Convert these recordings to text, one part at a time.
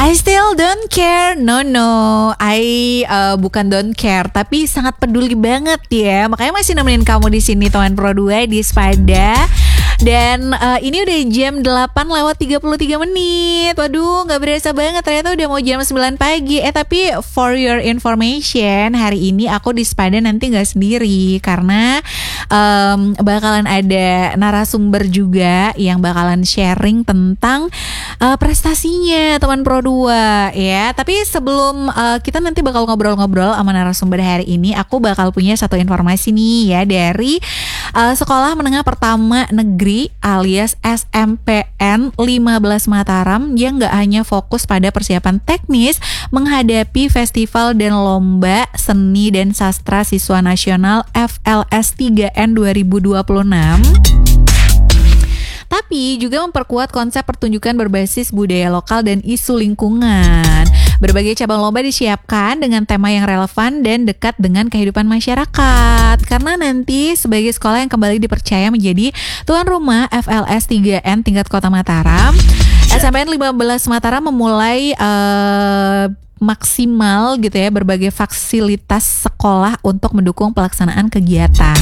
I still don't care. No, bukan don't care, tapi sangat peduli banget ya. Makanya masih nemenin kamu di sini teman Pro 2 di Spada. Dan ini udah jam 8:33. Waduh, gak berasa banget, ternyata udah mau jam 9 pagi. Tapi for your information, hari ini aku di Spada nanti gak sendiri, karena bakalan ada narasumber juga yang bakalan sharing tentang prestasinya teman Pro 2 ya. Tapi sebelum kita nanti bakal ngobrol-ngobrol sama narasumber hari ini, aku bakal punya satu informasi nih ya dari Sekolah Menengah Pertama Negeri alias SMPN 15 Mataram, yang gak hanya fokus pada persiapan teknis menghadapi festival dan lomba seni dan sastra siswa nasional FLS 3N 2026, tapi juga memperkuat konsep pertunjukan berbasis budaya lokal dan isu lingkungan. Berbagai cabang lomba disiapkan dengan tema yang relevan dan dekat dengan kehidupan masyarakat. Karena nanti sebagai sekolah yang kembali dipercaya menjadi tuan rumah FLS 3N tingkat Kota Mataram, SMPN 15 Mataram memulai maksimal gitu ya berbagai fasilitas sekolah untuk mendukung pelaksanaan kegiatan.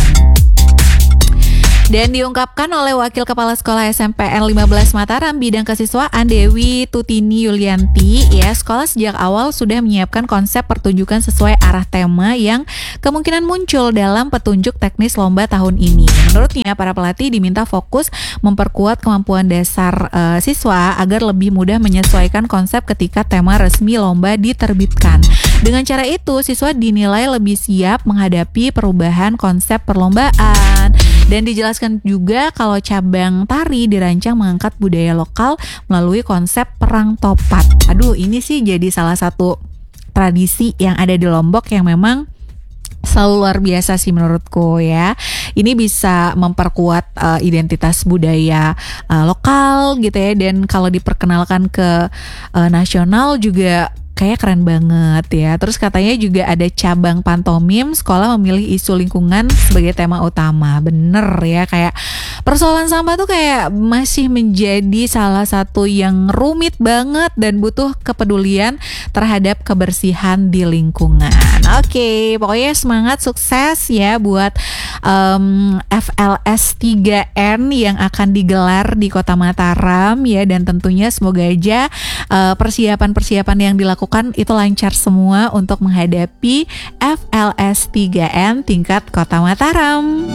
Dan diungkapkan oleh Wakil Kepala Sekolah SMPN 15 Mataram bidang kesiswaan Dewi Tutini Yulianti, ya, sekolah sejak awal sudah menyiapkan konsep pertunjukan sesuai arah tema yang kemungkinan muncul dalam petunjuk teknis lomba tahun ini. Menurutnya, para pelatih diminta fokus memperkuat kemampuan dasar siswa agar lebih mudah menyesuaikan konsep ketika tema resmi lomba diterbitkan. Dengan cara itu, siswa dinilai lebih siap menghadapi perubahan konsep perlombaan. Dan dijelaskan juga kalau cabang tari dirancang mengangkat budaya lokal melalui konsep perang topat. Aduh, ini sih jadi salah satu tradisi yang ada di Lombok yang memang selalu luar biasa sih menurutku ya. Ini bisa memperkuat identitas budaya lokal gitu ya. Dan kalau diperkenalkan ke nasional juga kayak keren banget ya. Terus katanya juga ada cabang pantomim, sekolah memilih isu lingkungan sebagai tema utama. Bener ya, kayak persoalan sampah tuh kayak masih menjadi salah satu yang rumit banget dan butuh kepedulian terhadap kebersihan di lingkungan. Oke, pokoknya semangat, sukses ya buat FLS 3N yang akan digelar di Kota Mataram ya. Dan tentunya semoga aja persiapan-persiapan yang dilakukan itu lancar semua untuk menghadapi FLS 3N tingkat Kota Mataram.